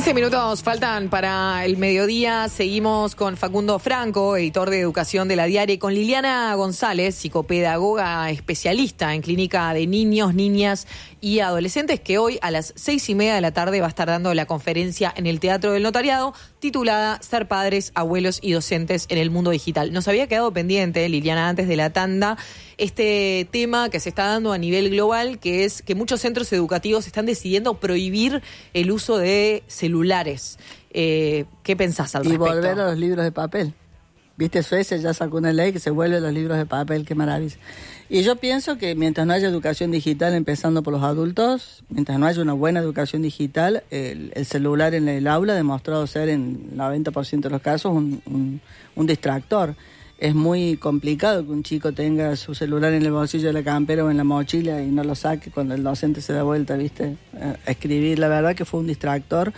15 minutos faltan para el mediodía. Seguimos con Facundo Franco, editor de Educación de La Diaria, y con Liliana González, psicopedagoga especialista en clínica de niños, niñas y adolescentes, que hoy a las 6:30 de la tarde va a estar dando la conferencia en el Teatro del Notariado titulada Ser padres, abuelos y docentes en el mundo digital. Nos había quedado pendiente, Liliana, antes de la tanda, este tema que se está dando a nivel global, que es que muchos centros educativos están decidiendo prohibir el uso de celulares. ¿Qué pensás al respecto? Y volver a los libros de papel. Viste, Suecia ya sacó una ley que se vuelve a los libros de papel, qué maravilla. Y yo pienso que mientras no haya educación digital, empezando por los adultos, mientras no haya una buena educación digital, el celular en el aula ha demostrado ser en 90% de los casos un distractor. Es muy complicado que un chico tenga su celular en el bolsillo de la campera o en la mochila y no lo saque cuando el docente se da vuelta, ¿viste? A escribir. La verdad que fue un distractor.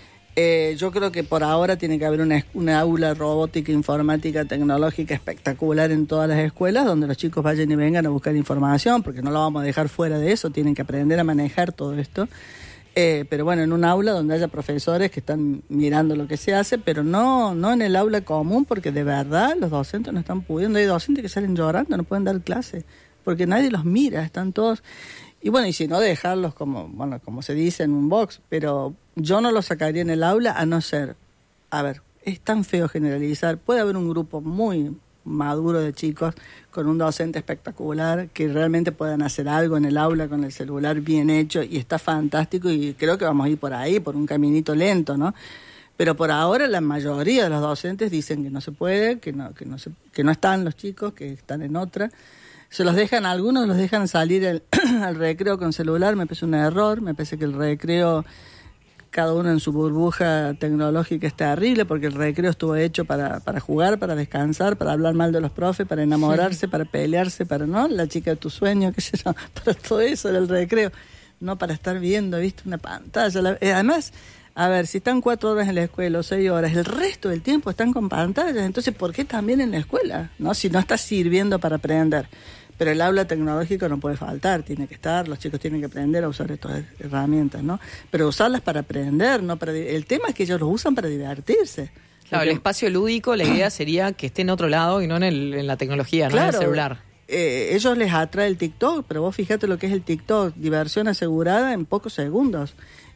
Yo creo que por ahora tiene que haber una aula robótica, informática, tecnológica espectacular en todas las escuelas, donde los chicos vayan y vengan a buscar información, porque no lo vamos a dejar fuera de eso, tienen que aprender a manejar todo esto. Pero bueno, en un aula donde haya profesores que están mirando lo que se hace, pero no en el aula común, porque de verdad los docentes no están pudiendo. Hay docentes que salen llorando, no pueden dar clase, porque nadie los mira, están todos... Y bueno, y si no, dejarlos como se dice en un box, pero yo no los sacaría en el aula a no ser... A ver, es tan feo generalizar, puede haber un grupo muy maduro de chicos con un docente espectacular que realmente puedan hacer algo en el aula con el celular bien hecho y está fantástico, y creo que vamos a ir por ahí, por un caminito lento, ¿no? Pero por ahora la mayoría de los docentes dicen que no se puede, que no están los chicos, que están en otra. Se los dejan, algunos los dejan salir al recreo con celular, me parece un error, me parece que el recreo, cada uno en su burbuja tecnológica, es terrible, porque el recreo estuvo hecho para jugar, para descansar, para hablar mal de los profes, para enamorarse, para pelearse, para, ¿no? La chica de tu sueño, qué sé yo, para todo eso era el recreo, no para estar viendo, ¿viste? Una pantalla. Además, a ver, si están 4 horas en la escuela o 6 horas, el resto del tiempo están con pantallas, entonces ¿por qué también en la escuela? ¿No? Si no está sirviendo para aprender. Pero el aula tecnológico no puede faltar, tiene que estar, los chicos tienen que aprender a usar estas herramientas, ¿no? Pero usarlas para aprender, no para... El tema es que ellos los usan para divertirse. Claro, el espacio lúdico, la idea sería que esté en otro lado y no en la tecnología, claro, no en el celular. Ellos les atrae el TikTok, pero vos fíjate lo que es el TikTok, diversión asegurada en pocos segundos.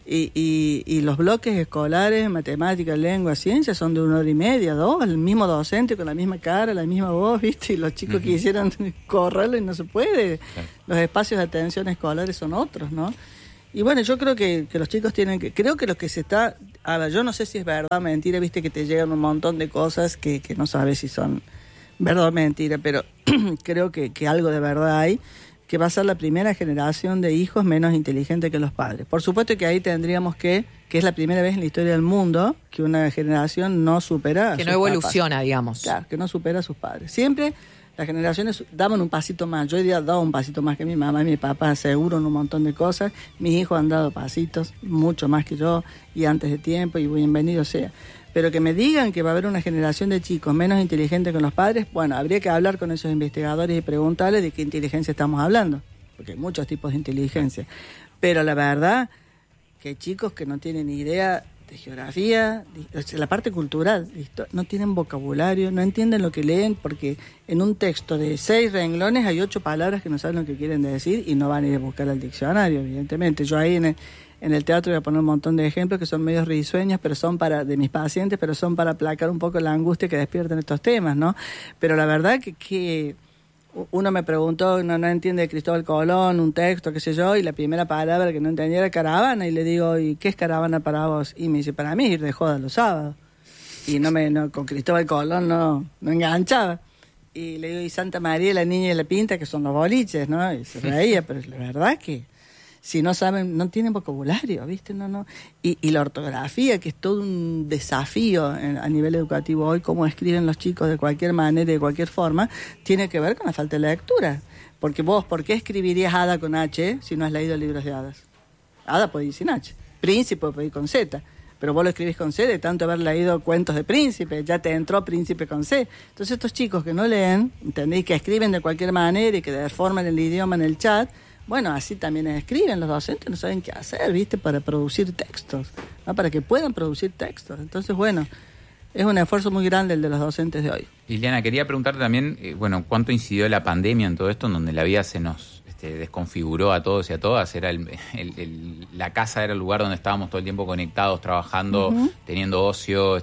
Y los bloques escolares, matemáticas, lengua, ciencia, son de 1 hora y media, 2, el mismo docente con la misma cara, la misma voz, ¿viste? Y los chicos quisieran correrlo y no se puede. Claro. Los espacios de atención escolares son otros, ¿no? Y bueno, yo creo que los chicos tienen que... Creo que lo que se está... A ver, yo no sé si es verdad o mentira, ¿viste? Que te llegan un montón de cosas que no sabes si son verdad o mentira, pero creo que algo de verdad hay, que va a ser la primera generación de hijos menos inteligentes que los padres. Por supuesto que ahí tendríamos que es la primera vez en la historia del mundo que una generación no supera a sus padres. Que no evoluciona, papás. Digamos. Claro, que no supera a sus padres. Siempre las generaciones daban un pasito más. Yo he dado un pasito más que mi mamá y mi papá, seguro, en un montón de cosas. Mis hijos han dado pasitos, mucho más que yo, y antes de tiempo, y bienvenido sea. Pero que me digan que va a haber una generación de chicos menos inteligentes que los padres, bueno, habría que hablar con esos investigadores y preguntarles de qué inteligencia estamos hablando, porque hay muchos tipos de inteligencia. Pero la verdad que hay chicos que no tienen ni idea de geografía, la parte cultural, no tienen vocabulario, no entienden lo que leen, porque en un texto de 6 renglones hay 8 palabras que no saben lo que quieren decir y no van a ir a buscar al diccionario, evidentemente. Yo ahí en el teatro voy a poner un montón de ejemplos que son medio risueños, pero son de mis pacientes, pero son para aplacar un poco la angustia que despiertan estos temas, ¿no? Pero la verdad que uno me preguntó, no entiende de Cristóbal Colón, un texto, qué sé yo, y la primera palabra que no entendía era caravana, y le digo, ¿y qué es caravana para vos? Y me dice, para mí ir de joda los sábados. Y con Cristóbal Colón no enganchaba. Y le digo, y Santa María, la Niña y la Pinta, que son los boliches, ¿no? Y se reía, pero la verdad que si no saben, no tienen vocabulario, ¿viste? No. Y la ortografía, que es todo un desafío a nivel educativo hoy, cómo escriben los chicos de cualquier manera y de cualquier forma, tiene que ver con la falta de lectura. Porque vos, ¿por qué escribirías hada con H si no has leído libros de hadas? Hada puede ir sin H, príncipe puede ir con Z, pero vos lo escribís con C de tanto haber leído cuentos de príncipe, ya te entró príncipe con C. Entonces estos chicos que no leen, ¿entendéis? Que escriben de cualquier manera y que deforman el idioma en el chat, bueno, así también escriben los docentes, no saben qué hacer, ¿viste? Para producir textos. ¿no? Para que puedan producir textos. Entonces, bueno, es un esfuerzo muy grande el de los docentes de hoy. Liliana, quería preguntarte también, ¿cuánto incidió la pandemia en todo esto, en donde la vida se nos desconfiguró a todos y a todas? Era la casa era el lugar donde estábamos todo el tiempo conectados, trabajando, teniendo ocio,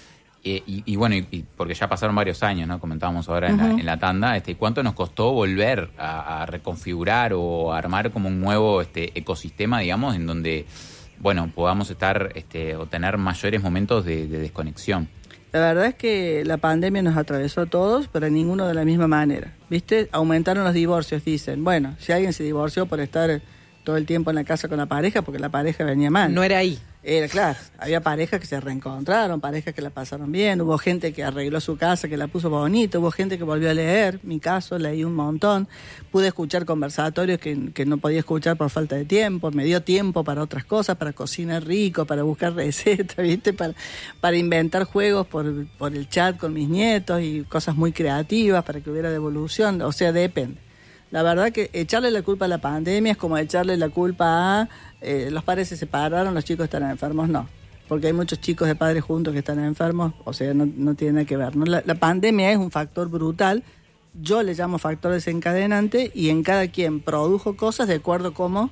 y porque ya pasaron varios años, ¿no? Comentábamos ahora en la tanda, ¿cuánto nos costó volver a reconfigurar o a armar como un nuevo ecosistema, digamos, en donde, podamos estar o tener mayores momentos de desconexión? La verdad es que la pandemia nos atravesó a todos, pero ninguno de la misma manera. ¿Viste? Aumentaron los divorcios, dicen. Bueno, si alguien se divorció por estar todo el tiempo en la casa con la pareja, porque la pareja venía mal. No era ahí. Era claro, había parejas que se reencontraron, parejas que la pasaron bien, hubo gente que arregló su casa, que la puso bonita, hubo gente que volvió a leer, mi caso, leí un montón, pude escuchar conversatorios que no podía escuchar por falta de tiempo, me dio tiempo para otras cosas, para cocinar rico, para buscar recetas, ¿viste? Para inventar juegos por el chat con mis nietos y cosas muy creativas para que hubiera devolución, o sea, depende. La verdad que echarle la culpa a la pandemia es como echarle la culpa a los padres se separaron, los chicos están enfermos, no. Porque hay muchos chicos de padres juntos que están enfermos, o sea, no tiene nada que ver, ¿no? La pandemia es un factor brutal, yo le llamo factor desencadenante, y en cada quien produjo cosas de acuerdo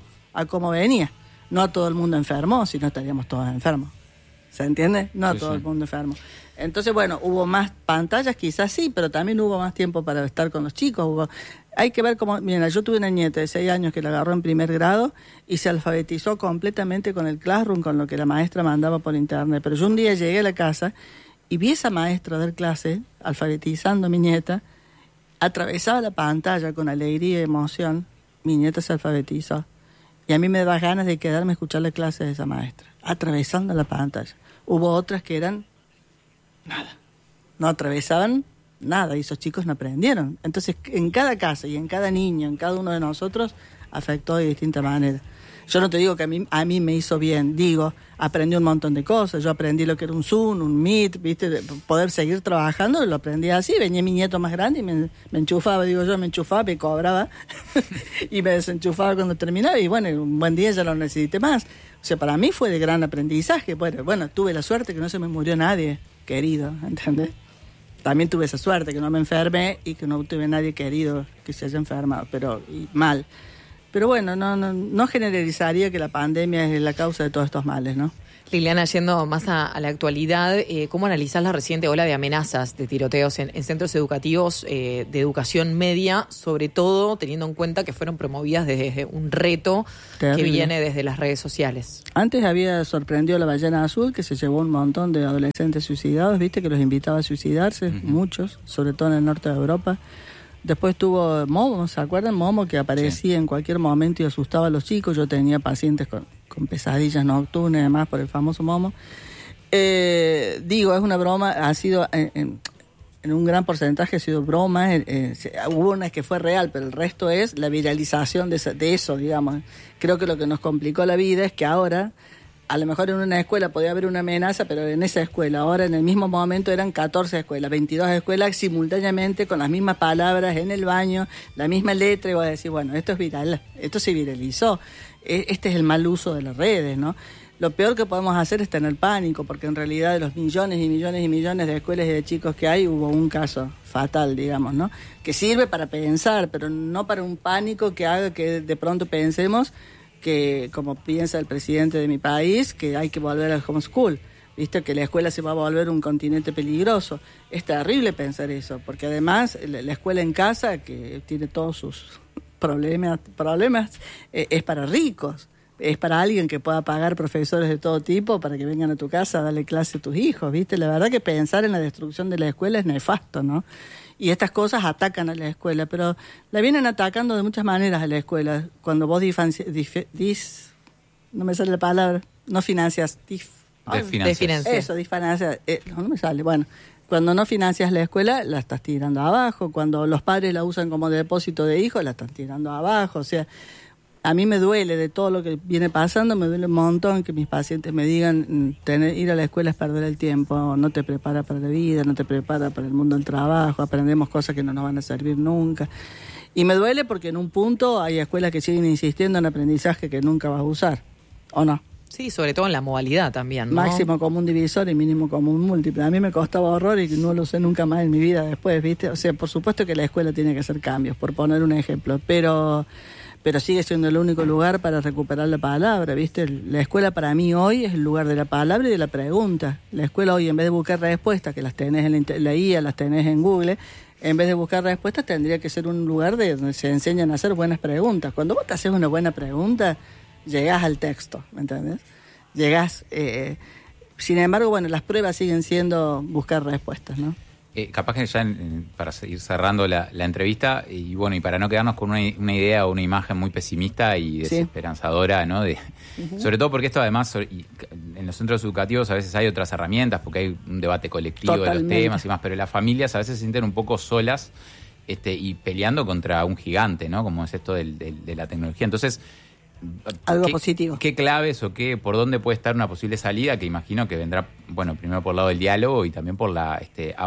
a cómo venía. No a todo el mundo enfermo, si no estaríamos todos enfermos. ¿Se entiende? No a todo el mundo enfermo. Entonces, hubo más pantallas, quizás sí, pero también hubo más tiempo para estar con los chicos. Hay que ver cómo... Mira, yo tuve una nieta de 6 años que la agarró en primer grado y se alfabetizó completamente con el Classroom, con lo que la maestra mandaba por internet. Pero yo un día llegué a la casa y vi a esa maestra dar clase, alfabetizando a mi nieta, atravesaba la pantalla con alegría y emoción. Mi nieta se alfabetizó. Y a mí me daba ganas de quedarme a escuchar la clase de esa maestra, atravesando la pantalla. Hubo otras que eran nada, no atravesaban nada y esos chicos no aprendieron. Entonces, en cada casa y en cada niño, en cada uno de nosotros, afectó de distinta manera. Yo no te digo que a mí me hizo bien, digo, aprendí un montón de cosas. Yo aprendí lo que era un Zoom, un Meet, ¿viste? Poder seguir trabajando, lo aprendí así. Venía mi nieto más grande y me enchufaba, me cobraba y me desenchufaba cuando terminaba. Y un buen día ya lo necesité más. O sea, para mí fue de gran aprendizaje. Bueno, tuve la suerte que no se me murió nadie querido, ¿entendés? También tuve esa suerte que no me enfermé y que no tuve nadie querido que se haya enfermado, pero mal. Pero no generalizaría que la pandemia es la causa de todos estos males, ¿no? Liliana, yendo más a la actualidad, ¿cómo analizás la reciente ola de amenazas de tiroteos en centros educativos de educación media, sobre todo teniendo en cuenta que fueron promovidas desde un reto que viene desde las redes sociales? Antes había sorprendido la ballena azul, que se llevó un montón de adolescentes suicidados, ¿viste? Que los invitaba a suicidarse, muchos, sobre todo en el norte de Europa. Después tuvo Momo, ¿se acuerdan? Momo, que aparecía en cualquier momento y asustaba a los chicos. Yo tenía pacientes con pesadillas nocturnas y demás por el famoso Momo. Es una broma, ha sido en un gran porcentaje ha sido broma. Hubo una que fue real, pero el resto es la viralización de eso, digamos. Creo que lo que nos complicó la vida es que ahora, a lo mejor en una escuela podía haber una amenaza, pero en esa escuela, ahora en el mismo momento eran 14 escuelas, 22 escuelas simultáneamente con las mismas palabras en el baño, la misma letra, y voy a decir, esto es viral, esto se viralizó. Este es el mal uso de las redes, ¿no? Lo peor que podemos hacer es tener pánico, porque en realidad de los millones y millones y millones de escuelas y de chicos que hay, hubo un caso fatal, digamos, ¿no? Que sirve para pensar, pero no para un pánico que haga que de pronto pensemos que, como piensa el presidente de mi país, que hay que volver al homeschool, ¿viste? Que la escuela se va a volver un continente peligroso. Es terrible pensar eso, porque además la escuela en casa, que tiene todos sus problemas, es para ricos. Es para alguien que pueda pagar profesores de todo tipo para que vengan a tu casa a darle clase a tus hijos, ¿viste? La verdad que pensar en la destrucción de la escuela es nefasto, ¿no? Y estas cosas atacan a la escuela, pero la vienen atacando de muchas maneras a la escuela. Cuando vos no me sale la palabra, no financias, desfinancias. Eso, disfinancias, no me sale, cuando no financias la escuela, la estás tirando abajo. Cuando los padres la usan como depósito de hijos, la están tirando abajo. O sea, a mí me duele de todo lo que viene pasando, me duele un montón que mis pacientes me digan ir a la escuela es perder el tiempo, no te prepara para la vida, no te prepara para el mundo del trabajo, aprendemos cosas que no nos van a servir nunca. Y me duele porque en un punto hay escuelas que siguen insistiendo en aprendizaje que nunca vas a usar, ¿o no? Sí, sobre todo en la modalidad también, ¿no? Máximo común divisor y mínimo común múltiple. A mí me costaba horror y no lo usé nunca más en mi vida después, ¿viste? O sea, por supuesto que la escuela tiene que hacer cambios, por poner un ejemplo, pero sigue siendo el único lugar para recuperar la palabra, ¿viste? La escuela para mí hoy es el lugar de la palabra y de la pregunta. La escuela hoy, en vez de buscar respuestas, que las tenés en la IA, las tenés en Google, en vez de buscar respuestas, tendría que ser un lugar donde se enseñan a hacer buenas preguntas. Cuando vos te haces una buena pregunta, llegás al texto, ¿me entendés? Llegás... sin embargo, bueno, las pruebas siguen siendo buscar respuestas, ¿no? Capaz que ya para seguir cerrando la entrevista, y bueno, y para no quedarnos con una idea o una imagen muy pesimista y desesperanzadora, ¿no? Sobre todo porque esto además, en los centros educativos a veces hay otras herramientas, porque hay un debate colectivo de los temas y más, pero las familias a veces se sienten un poco solas y peleando contra un gigante, ¿no? Como es esto de la tecnología. Entonces, algo positivo. ¿Qué claves o por dónde puede estar una posible salida? Que imagino que vendrá, bueno, primero por el lado del diálogo y también por la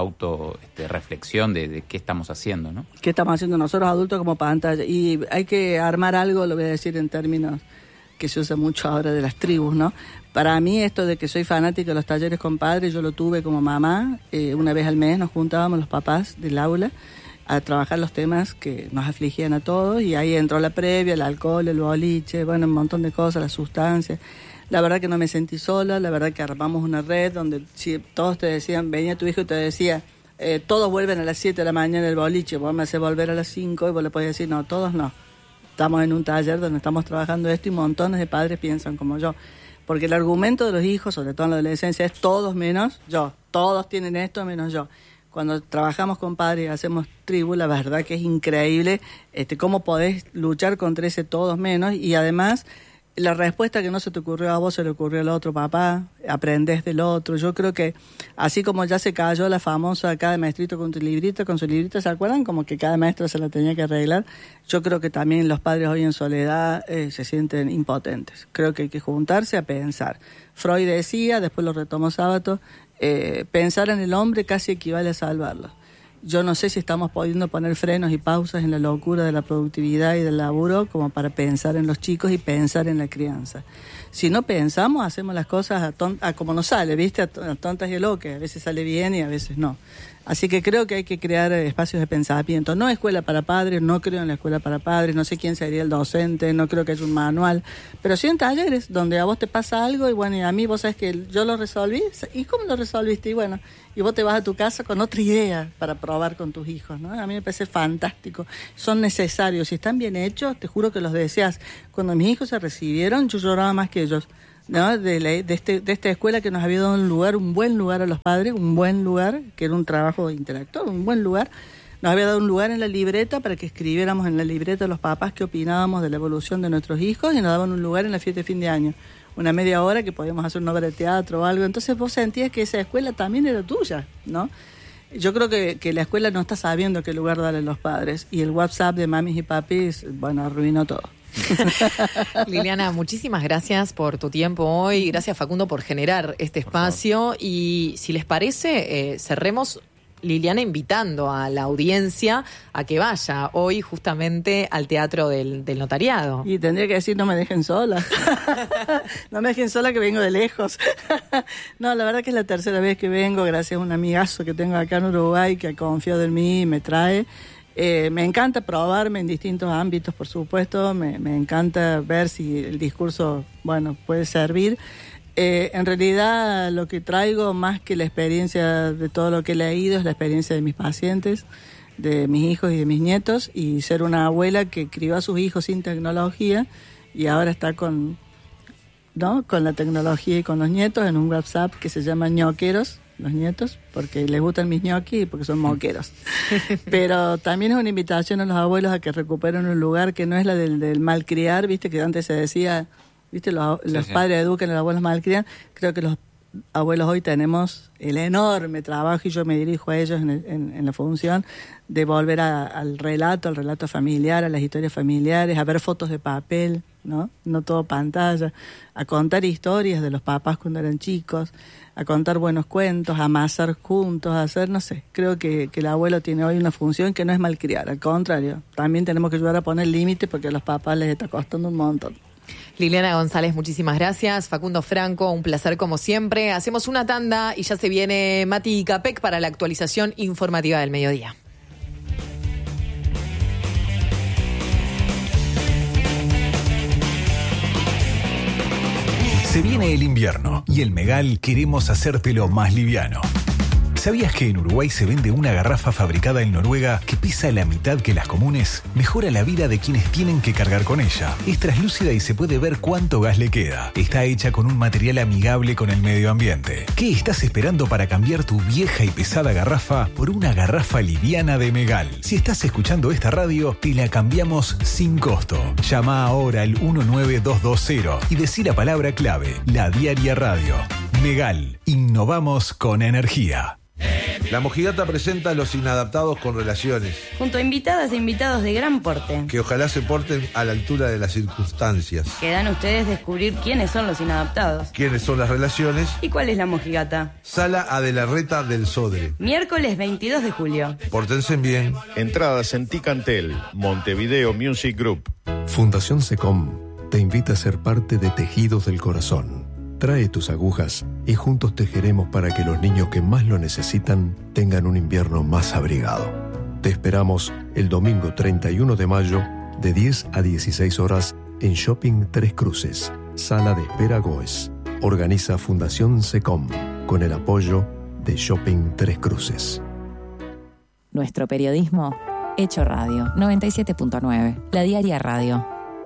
reflexión de qué estamos haciendo, ¿no? ¿Qué estamos haciendo nosotros adultos como pantalla? Y hay que armar algo, lo voy a decir en términos que se usa mucho ahora de las tribus, ¿no? Para mí esto de que soy fanática de los talleres con padres, yo lo tuve como mamá. Una vez al mes nos juntábamos los papás del aula a trabajar los temas que nos afligían a todos, y ahí entró la previa, el alcohol, el boliche, bueno, un montón de cosas, las sustancias. La verdad que no me sentí sola, la verdad que armamos una red donde todos te decían, venía tu hijo y te decía, todos vuelven a las 7 de la mañana el boliche, vos me hacés volver a las 5, y vos le podés decir, no, todos no. Estamos en un taller donde estamos trabajando esto y montones de padres piensan como yo. Porque el argumento de los hijos, sobre todo en la adolescencia, es todos menos yo. Todos tienen esto menos yo. Cuando trabajamos con padres y hacemos tribu, la verdad que es increíble cómo podés luchar contra ese todos menos, y además la respuesta que no se te ocurrió a vos se le ocurrió al otro papá, aprendés del otro. Yo creo que así como ya se cayó la famosa cada maestrito con su librito, ¿se acuerdan? Como que cada maestro se la tenía que arreglar. Yo creo que también los padres hoy en soledad se sienten impotentes. Creo que hay que juntarse a pensar. Freud decía, después lo retomó Sábato, pensar en el hombre casi equivale a salvarlo. Yo no sé si estamos pudiendo poner frenos y pausas en la locura de la productividad y del laburo como para pensar en los chicos y pensar en la crianza. Si no pensamos, hacemos las cosas a como nos sale, ¿viste? A tontas y a locas. A veces sale bien y a veces no. Así que creo que hay que crear espacios de pensamiento. No escuela para padres, no creo en la escuela para padres, no sé quién sería el docente, no creo que haya un manual, pero sí en talleres donde a vos te pasa algo y bueno, y a mí vos sabés que yo lo resolví. ¿Y cómo lo resolviste? Y bueno, y vos te vas a tu casa con otra idea para probar con tus hijos, ¿no? A mí me parece fantástico. Son necesarios. Si están bien hechos, te juro que los deseas. Cuando mis hijos se recibieron, yo lloraba más que ellos, ¿no? De esta escuela que nos había dado un buen lugar a los padres, un buen lugar, que era un trabajo intelectual, un buen lugar. Nos había dado un lugar en la libreta para que escribiéramos en la libreta los papás qué opinábamos de la evolución de nuestros hijos, y nos daban un lugar en la fiesta de fin de año. Una media hora que podíamos hacer una obra de teatro o algo. Entonces vos sentías que esa escuela también era tuya, ¿no? Yo creo que la escuela no está sabiendo qué lugar darle a los padres, y el WhatsApp de mamis y papis, bueno, arruinó todo. Liliana, muchísimas gracias por tu tiempo hoy. Gracias, Facundo, por generar este espacio. Y si les parece, cerremos, Liliana, invitando a la audiencia a que vaya hoy justamente al Teatro del Notariado. Y tendría que decir, no me dejen sola. No me dejen sola, que vengo de lejos. No, la verdad que es la tercera vez que vengo, gracias a un amigazo que tengo acá en Uruguay que ha confiado en mí y me trae. Me encanta probarme en distintos ámbitos, por supuesto. Me encanta ver si el discurso, bueno, puede servir. En realidad lo que traigo más que la experiencia de todo lo que he leído es la experiencia de mis pacientes, de mis hijos y de mis nietos, y ser una abuela que crió a sus hijos sin tecnología y ahora está con la tecnología y con los nietos en un WhatsApp que se llama ñoqueros, los nietos, porque les gustan mis ñoquis y porque son moqueros. Pero también es una invitación a los abuelos a que recuperen un lugar que no es la del malcriar, viste, que antes se decía, viste, los padres educan, los abuelos malcrian. Creo que los abuelos hoy tenemos el enorme trabajo, y yo me dirijo a ellos en la función de volver al relato familiar, a las historias familiares, a ver fotos de papel, no todo pantalla, a contar historias de los papás cuando eran chicos, a contar buenos cuentos, a amasar juntos, a hacer, no sé. Creo que el abuelo tiene hoy una función que no es malcriar, al contrario, también tenemos que ayudar a poner límites porque a los papás les está costando un montón. Liliana González, muchísimas gracias. Facundo Franco, un placer como siempre. Hacemos una tanda y ya se viene Mati Capek para la actualización informativa del mediodía. Se viene el invierno y el Megal queremos hacértelo más liviano. ¿Sabías que en Uruguay se vende una garrafa fabricada en Noruega que pesa la mitad que las comunes? Mejora la vida de quienes tienen que cargar con ella. Es translúcida y se puede ver cuánto gas le queda. Está hecha con un material amigable con el medio ambiente. ¿Qué estás esperando para cambiar tu vieja y pesada garrafa por una garrafa liviana de Megal? Si estás escuchando esta radio, te la cambiamos sin costo. Llama ahora al 19220 y decí la palabra clave, La Diaria Radio. Megal, innovamos con energía. La Mojigata presenta a Los Inadaptados con Relaciones, junto a invitadas e invitados de gran porte, que ojalá se porten a la altura de las circunstancias. Quedan ustedes descubrir quiénes son los inadaptados, quiénes son las relaciones y cuál es la Mojigata. Sala Adelarreta del Sodre, miércoles 22 de julio. Pórtense bien. Entradas en Ticantel, Montevideo Music Group. Fundación SECOM te invita a ser parte de Tejidos del Corazón. Trae tus agujas y juntos tejeremos para que los niños que más lo necesitan tengan un invierno más abrigado. Te esperamos el domingo 31 de mayo de 10 a 16 horas en Shopping Tres Cruces, Sala de Espera Goes. Organiza Fundación SECOM con el apoyo de Shopping Tres Cruces. Nuestro periodismo hecho radio. 97.9. La Diaria Radio.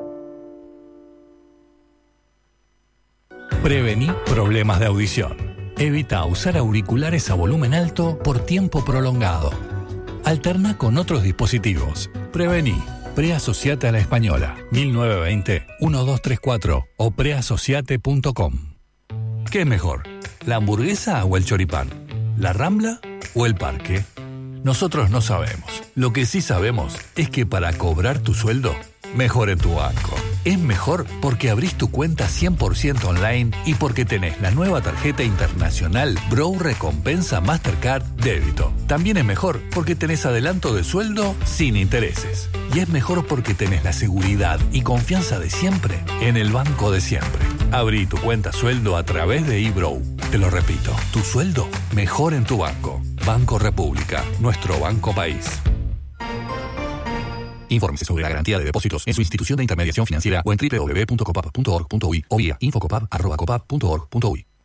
Prevení problemas de audición. Evita usar auriculares a volumen alto por tiempo prolongado. Alterna con otros dispositivos. Prevení. Preasociate a la Española. 1920-1234 o preasociate.com. ¿Qué es mejor? ¿La hamburguesa o el choripán? ¿La Rambla o el parque? Nosotros no sabemos. Lo que sí sabemos es que para cobrar tu sueldo, mejor en tu banco. Es mejor porque abrís tu cuenta 100% online y porque tenés la nueva tarjeta internacional Brow Recompensa Mastercard Débito. También es mejor porque tenés adelanto de sueldo sin intereses. Y es mejor porque tenés la seguridad y confianza de siempre en el banco de siempre. Abrí tu cuenta sueldo a través de eBrow. Te lo repito, tu sueldo mejor en tu banco. Banco República, nuestro banco país. Infórmese sobre la garantía de depósitos en su institución de intermediación financiera o en www.copap.org.uy o vía infocopap@copap.org.uy.